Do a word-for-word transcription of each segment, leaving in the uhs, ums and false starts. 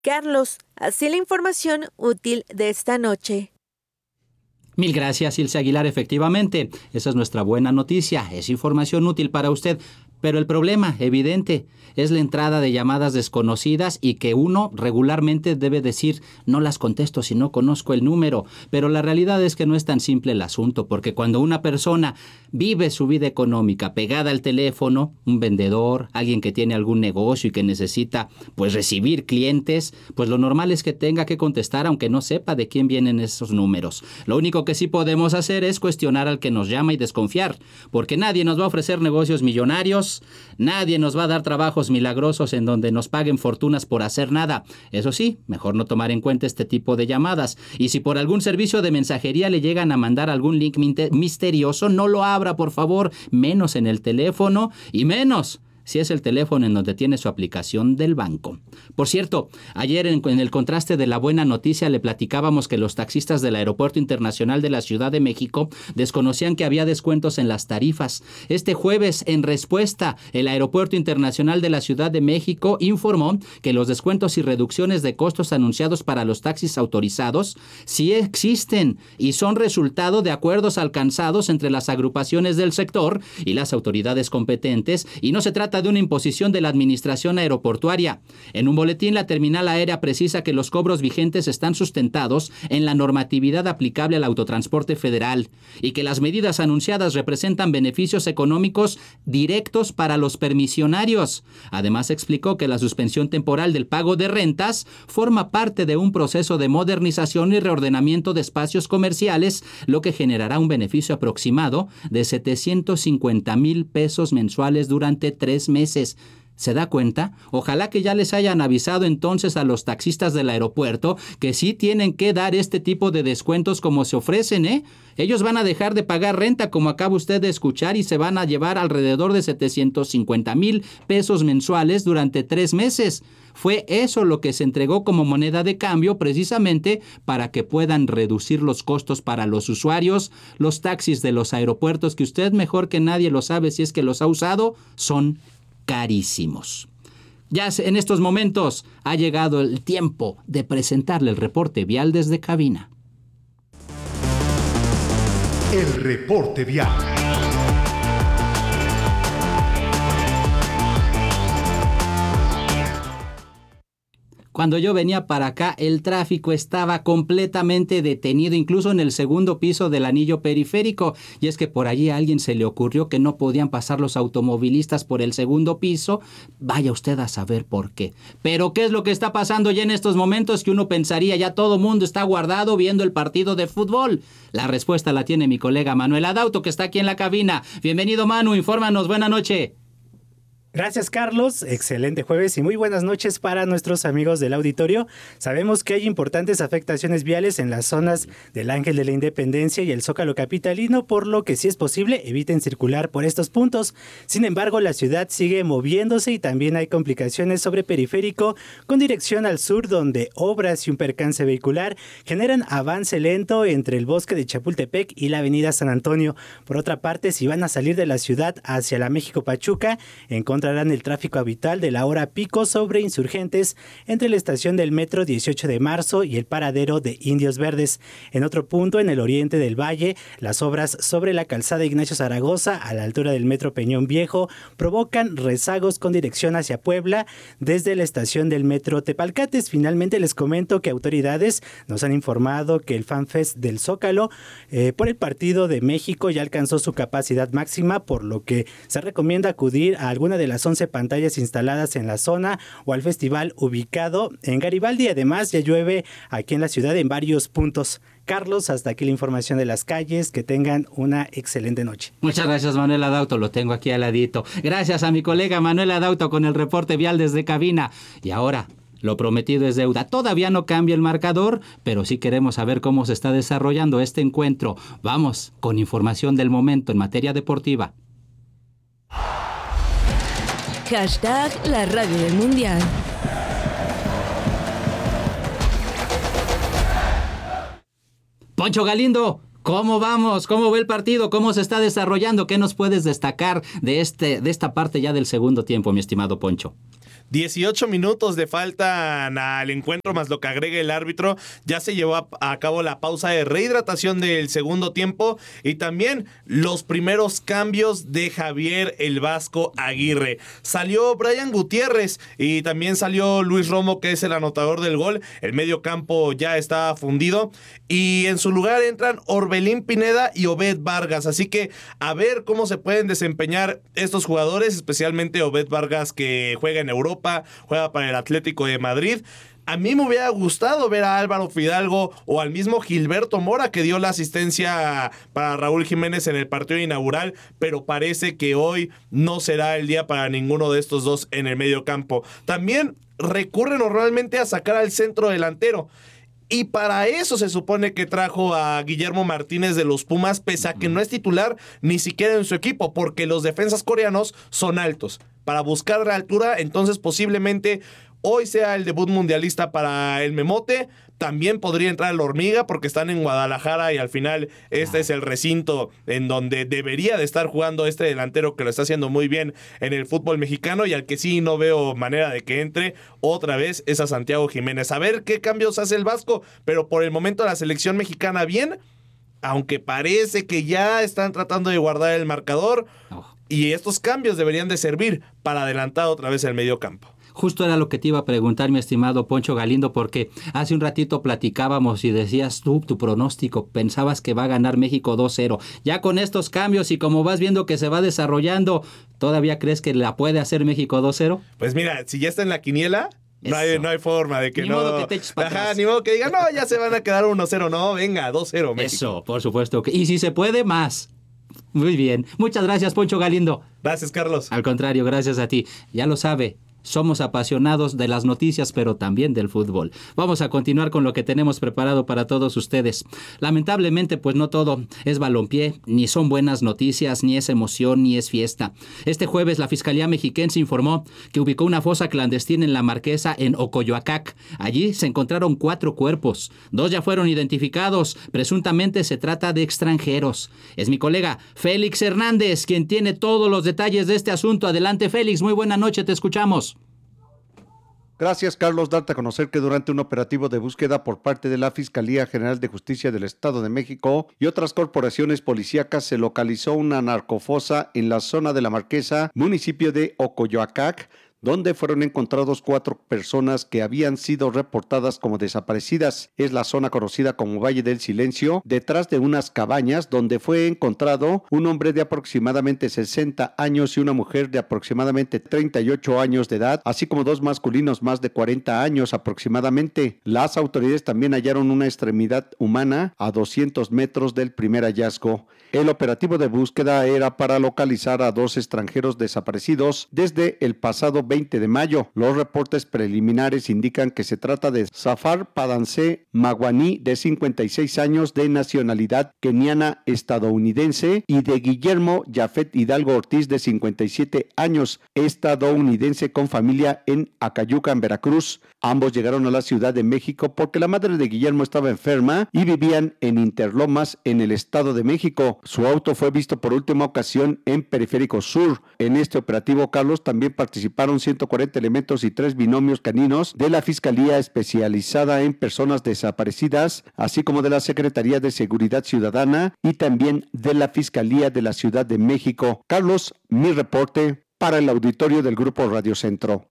Carlos, así la información útil de esta noche. Mil gracias, Ilse Aguilar. Efectivamente, esa es nuestra buena noticia. Es información útil para usted. Pero el problema, evidente, es la entrada de llamadas desconocidas y que uno regularmente debe decir, no las contesto si no conozco el número. Pero la realidad es que no es tan simple el asunto, porque cuando una persona vive su vida económica pegada al teléfono, un vendedor, alguien que tiene algún negocio y que necesita pues recibir clientes, pues lo normal es que tenga que contestar aunque no sepa de quién vienen esos números. Lo único que sí podemos hacer es cuestionar al que nos llama y desconfiar, porque nadie nos va a ofrecer negocios millonarios. Nadie nos va a dar trabajos milagrosos en donde nos paguen fortunas por hacer nada. Eso sí, mejor no tomar en cuenta este tipo de llamadas. Y si por algún servicio de mensajería le llegan a mandar algún link misterioso, no lo abra, por favor, menos en el teléfono y menos si es el teléfono en donde tiene su aplicación del banco. Por cierto, ayer en, en el contraste de la buena noticia le platicábamos que los taxistas del Aeropuerto Internacional de la Ciudad de México desconocían que había descuentos en las tarifas. Este jueves, en respuesta, el Aeropuerto Internacional de la Ciudad de México informó que los descuentos y reducciones de costos anunciados para los taxis autorizados sí existen y son resultado de acuerdos alcanzados entre las agrupaciones del sector y las autoridades competentes, y no se trata de una imposición de la administración aeroportuaria. En un boletín, la terminal aérea precisa que los cobros vigentes están sustentados en la normatividad aplicable al autotransporte federal y que las medidas anunciadas representan beneficios económicos directos para los permisionarios. Además, explicó que la suspensión temporal del pago de rentas forma parte de un proceso de modernización y reordenamiento de espacios comerciales, lo que generará un beneficio aproximado de setecientos cincuenta mil pesos mensuales durante tres meses. ¿Se da cuenta? Ojalá que ya les hayan avisado entonces a los taxistas del aeropuerto que sí tienen que dar este tipo de descuentos como se ofrecen, ¿eh? Ellos van a dejar de pagar renta, como acaba usted de escuchar, y se van a llevar alrededor de setecientos cincuenta mil pesos mensuales durante tres meses. Fue eso lo que se entregó como moneda de cambio precisamente para que puedan reducir los costos para los usuarios. Los taxis de los aeropuertos, que usted mejor que nadie lo sabe si es que los ha usado, son carísimos. Ya en estos momentos ha llegado el tiempo de presentarle el reporte vial desde cabina. El reporte vial. Cuando yo venía para acá, el tráfico estaba completamente detenido, incluso en el segundo piso del anillo periférico. Y es que por allí a alguien se le ocurrió que no podían pasar los automovilistas por el segundo piso. Vaya usted a saber por qué. Pero ¿qué es lo que está pasando ya en estos momentos que uno pensaría ya todo mundo está guardado viendo el partido de fútbol? La respuesta la tiene mi colega Manuel Adauto, que está aquí en la cabina. Bienvenido, Manu, infórmanos, buena noche. Gracias, Carlos. Excelente jueves y muy buenas noches para nuestros amigos del auditorio. Sabemos que hay importantes afectaciones viales en las zonas del Ángel de la Independencia y el Zócalo capitalino, por lo que si es posible eviten circular por estos puntos. Sin embargo, la ciudad sigue moviéndose y también hay complicaciones sobre Periférico con dirección al sur, donde obras y un percance vehicular generan avance lento entre el bosque de Chapultepec y la avenida San Antonio. Por otra parte, si van a salir de la ciudad hacia la México Pachuca, encontrarán el tráfico habitual de la hora pico sobre Insurgentes entre la estación del metro dieciocho de marzo y el paradero de Indios Verdes. En otro punto, en el oriente del valle, las obras sobre la calzada Ignacio Zaragoza a la altura del metro Peñón Viejo provocan rezagos con dirección hacia Puebla desde la estación del metro Tepalcates. Finalmente les comento que autoridades nos han informado que el FanFest del Zócalo eh, por el partido de México ya alcanzó su capacidad máxima, por lo que se recomienda acudir a alguna de las once pantallas instaladas en la zona o al festival ubicado en Garibaldi. Además, ya llueve aquí en la ciudad en varios puntos. Carlos, hasta aquí la información de las calles. Que tengan una excelente noche. Muchas gracias, Manuel Adauto. Lo tengo aquí al ladito. Gracias a mi colega Manuel Adauto con el reporte vial desde cabina. Y ahora, lo prometido es deuda. Todavía no cambia el marcador, pero sí queremos saber cómo se está desarrollando este encuentro. Vamos con información del momento en materia deportiva. Hashtag la radio del mundial. Poncho Galindo, ¿cómo vamos? ¿Cómo va el partido? ¿Cómo se está desarrollando? ¿Qué nos puedes destacar de, este, de esta parte ya del segundo tiempo, mi estimado Poncho? dieciocho minutos le faltan al encuentro más lo que agrega el árbitro. Ya se llevó a, a cabo la pausa de rehidratación del segundo tiempo y también los primeros cambios de Javier el Vasco Aguirre. Salió Brian Gutiérrez y también salió Luis Romo, que es el anotador del gol. El medio campo ya está fundido y en su lugar entran Orbelín Pineda y Obed Vargas. Así que a ver cómo se pueden desempeñar estos jugadores, especialmente Obed Vargas, que juega en Europa, juega para el Atlético de Madrid. A mí me hubiera gustado ver a Álvaro Fidalgo o al mismo Gilberto Mora, que dio la asistencia para Raúl Jiménez en el partido inaugural, pero parece que hoy no será el día para ninguno de estos dos en el medio campo. También recurre normalmente a sacar al centro delantero. Y para eso se supone que trajo a Guillermo Martínez de los Pumas, pese a que no es titular ni siquiera en su equipo, porque los defensas coreanos son altos. Para buscar la altura, entonces posiblemente hoy sea el debut mundialista para el Memote. También podría entrar la Hormiga porque están en Guadalajara y al final este es el recinto en donde debería de estar jugando este delantero que lo está haciendo muy bien en el fútbol mexicano, y al que sí no veo manera de que entre otra vez es a Santiago Jiménez. A ver qué cambios hace el Vasco, pero por el momento la selección mexicana bien, aunque parece que ya están tratando de guardar el marcador, y estos cambios deberían de servir para adelantar otra vez el medio campo. Justo era lo que te iba a preguntar, mi estimado Poncho Galindo, porque hace un ratito platicábamos y decías tú, tu pronóstico, pensabas que va a ganar México dos cero. Ya con estos cambios y como vas viendo que se va desarrollando, ¿todavía crees que la puede hacer México dos cero? Pues mira, si ya está en la quiniela, no hay, no hay forma de que ni no... Modo que te eches para Ajá, atrás. ni modo que digan, no, ya se van a quedar uno cero. No, venga, dos cero México. Eso, por supuesto. Que, y si se puede, más. Muy bien. Muchas gracias, Poncho Galindo. Gracias, Carlos. Al contrario, gracias a ti. Ya lo sabe. Somos apasionados de las noticias, pero también del fútbol. Vamos a continuar con lo que tenemos preparado para todos ustedes. Lamentablemente, pues no todo es balompié, ni son buenas noticias, ni es emoción, ni es fiesta. Este jueves la Fiscalía Mexiquense informó que ubicó una fosa clandestina en La Marquesa, en Ocoyoacac. Allí se encontraron cuatro cuerpos. Dos ya fueron identificados. Presuntamente se trata de extranjeros. Es mi colega Félix Hernández quien tiene todos los detalles de este asunto. Adelante, Félix. Muy buena noche, te escuchamos. Gracias, Carlos. Darte a conocer que durante un operativo de búsqueda por parte de la Fiscalía General de Justicia del Estado de México y otras corporaciones policíacas se localizó una narcofosa en la zona de La Marquesa, municipio de Ocoyoacac, donde fueron encontrados cuatro personas que habían sido reportadas como desaparecidas. Es la zona conocida como Valle del Silencio, detrás de unas cabañas donde fue encontrado un hombre de aproximadamente sesenta años y una mujer de aproximadamente treinta y ocho años de edad, así como dos masculinos más de cuarenta años aproximadamente. Las autoridades también hallaron una extremidad humana a doscientos metros del primer hallazgo. El operativo de búsqueda era para localizar a dos extranjeros desaparecidos desde el pasado veinte de mayo. Los reportes preliminares indican que se trata de Zafar Padance Maguani, de cincuenta y seis años, de nacionalidad keniana estadounidense, y de Guillermo Yafet Hidalgo Ortiz, de cincuenta y siete años, estadounidense, con familia en Acayucan, Veracruz. Ambos llegaron a la Ciudad de México porque la madre de Guillermo estaba enferma y vivían en Interlomas, en el Estado de México. Su auto fue visto por última ocasión en Periférico Sur. En este operativo, Carlos, también participaron ciento cuarenta elementos y tres binomios caninos de la Fiscalía especializada en personas desaparecidas, así como de la Secretaría de Seguridad Ciudadana y también de la Fiscalía de la Ciudad de México. Carlos, mi reporte para el auditorio del Grupo Radio Centro.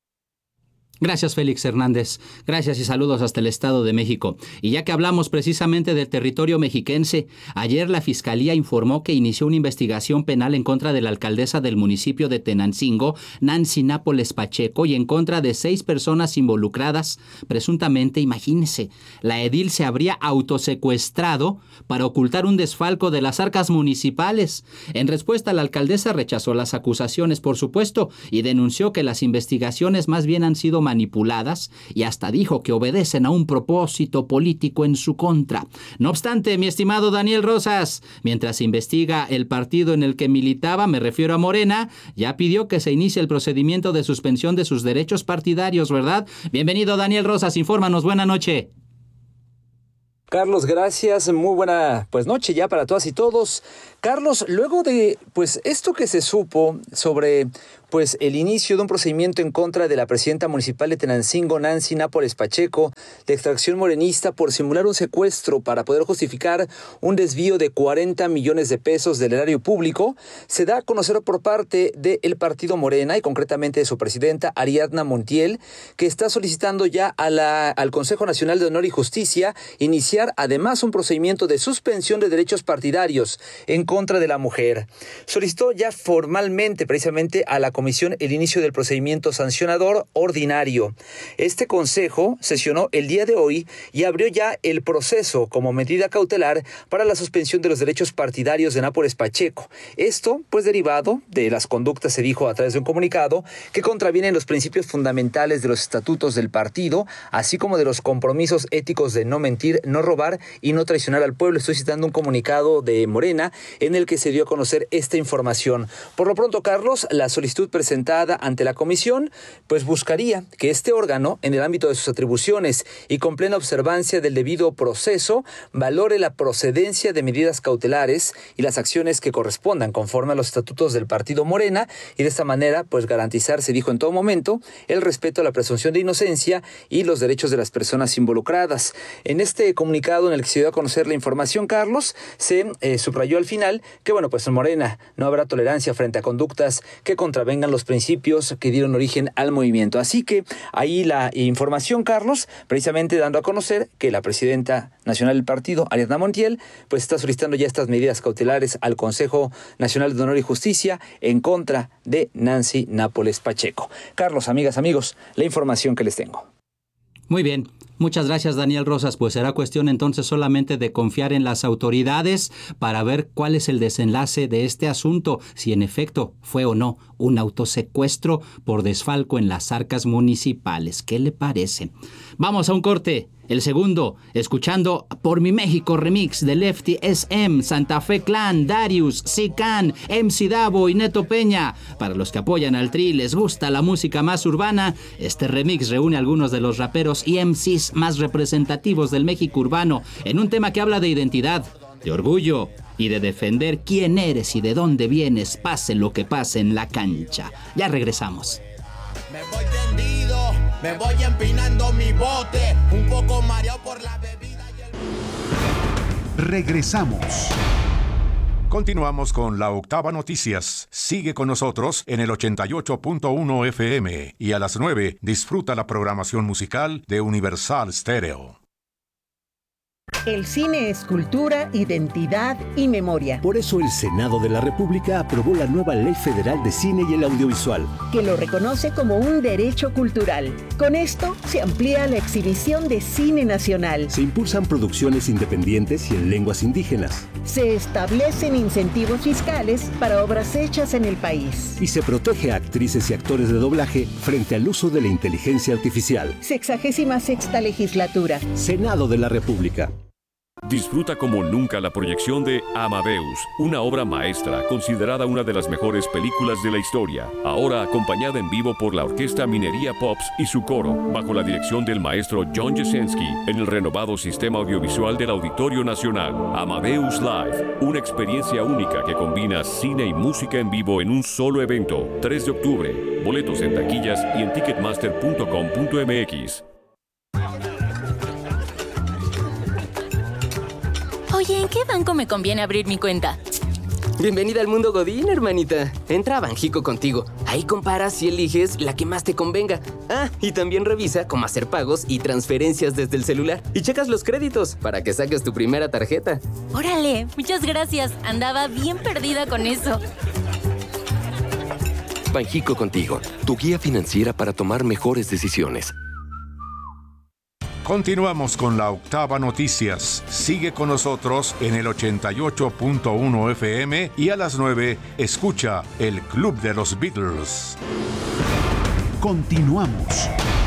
Gracias, Félix Hernández. Gracias y saludos hasta el Estado de México. Y ya que hablamos precisamente del territorio mexiquense, ayer la Fiscalía informó que inició una investigación penal en contra de la alcaldesa del municipio de Tenancingo, Nancy Nápoles Pacheco, y en contra de seis personas involucradas. Presuntamente, imagínense, la edil se habría autosecuestrado para ocultar un desfalco de las arcas municipales. En respuesta, la alcaldesa rechazó las acusaciones, por supuesto, y denunció que las investigaciones más bien han sido manipuladas y hasta dijo que obedecen a un propósito político en su contra. No obstante, mi estimado Daniel Rosas, mientras se investiga el partido en el que militaba, me refiero a Morena, ya pidió que se inicie el procedimiento de suspensión de sus derechos partidarios, ¿verdad? Bienvenido, Daniel Rosas, infórmanos, buena noche. Carlos, gracias, muy buena pues noche ya para todas y todos. Carlos, luego de pues esto que se supo sobre pues el inicio de un procedimiento en contra de la presidenta municipal de Tenancingo, Nancy Nápoles Pacheco, de extracción morenista, por simular un secuestro para poder justificar un desvío de cuarenta millones de pesos del erario público, se da a conocer por parte del partido Morena y concretamente de su presidenta Ariadna Montiel, que está solicitando ya a la, al Consejo Nacional de Honor y Justicia iniciar además un procedimiento de suspensión de derechos partidarios en contra de la mujer. Solicitó ya formalmente precisamente a la comisión el inicio del procedimiento sancionador ordinario. Este consejo sesionó el día de hoy y abrió ya el proceso como medida cautelar para la suspensión de los derechos partidarios de Nápoles Pacheco. Esto, pues, derivado de las conductas, se dijo a través de un comunicado, que contravienen los principios fundamentales de los estatutos del partido, así como de los compromisos éticos de no mentir, no robar y no traicionar al pueblo. Estoy citando un comunicado de Morena en el que se dio a conocer esta información. Por lo pronto, Carlos, la solicitud presentada ante la comisión, pues buscaría que este órgano, en el ámbito de sus atribuciones y con plena observancia del debido proceso, valore la procedencia de medidas cautelares y las acciones que correspondan conforme a los estatutos del partido Morena, y de esta manera, pues garantizar, se dijo en todo momento, el respeto a la presunción de inocencia y los derechos de las personas involucradas. En este comunicado en el que se dio a conocer la información, Carlos, se eh, subrayó al final que, bueno, pues en Morena no habrá tolerancia frente a conductas que contravengan los principios que dieron origen al movimiento. Así que ahí la información, Carlos, precisamente dando a conocer que la presidenta nacional del partido, Ariadna Montiel, pues está solicitando ya estas medidas cautelares al Consejo Nacional de Honor y Justicia en contra de Nancy Nápoles Pacheco. Carlos, amigas, amigos, la información que les tengo. Muy bien. Muchas gracias, Daniel Rosas. Pues será cuestión entonces solamente de confiar en las autoridades para ver cuál es el desenlace de este asunto, si en efecto fue o no un autosecuestro por desfalco en las arcas municipales. ¿Qué le parece? Vamos a un corte. El segundo, escuchando Por Mi México remix de Lefty S M, Santa Fe Clan, Darius, Sican, M C Davo y Neto Peña. Para los que apoyan al Tri y les gusta la música más urbana, este remix reúne a algunos de los raperos y M Cs más representativos del México urbano en un tema que habla de identidad, de orgullo y de defender quién eres y de dónde vienes, pase lo que pase en la cancha. Ya regresamos. Me voy tendido, me voy empinando mi bote, un poco mareado por la bebida y el... Regresamos. Continuamos con la Octava Noticias. Sigue con nosotros en el ochenta y ocho punto uno F M y a las nueve disfruta la programación musical de Universal Stereo. El cine es cultura, identidad y memoria. Por eso el Senado de la República aprobó la nueva Ley Federal de Cine y el Audiovisual, que lo reconoce como un derecho cultural. Con esto se amplía la exhibición de cine nacional. Se impulsan producciones independientes y en lenguas indígenas. Se establecen incentivos fiscales para obras hechas en el país. Y se protege a actrices y actores de doblaje frente al uso de la inteligencia artificial. Sexagésima sexta legislatura. Senado de la República. Disfruta como nunca la proyección de Amadeus, una obra maestra considerada una de las mejores películas de la historia, ahora acompañada en vivo por la Orquesta Minería Pops y su coro, bajo la dirección del maestro John Jasenski, en el renovado sistema audiovisual del Auditorio Nacional. Amadeus Live, una experiencia única que combina cine y música en vivo en un solo evento. tres de octubre, boletos en taquillas y en ticketmaster punto com punto m x. Oye, ¿en qué banco me conviene abrir mi cuenta? Bienvenida al mundo Godín, hermanita. Entra a Banjico Contigo. Ahí comparas y eliges la que más te convenga. Ah, y también revisa cómo hacer pagos y transferencias desde el celular. Y checas los créditos para que saques tu primera tarjeta. Órale, muchas gracias. Andaba bien perdida con eso. Banjico Contigo, tu guía financiera para tomar mejores decisiones. Continuamos con la Octava Noticias. Sigue con nosotros en el ochenta y ocho punto uno F M y a las nueve escucha el Club de los Beatles. Continuamos.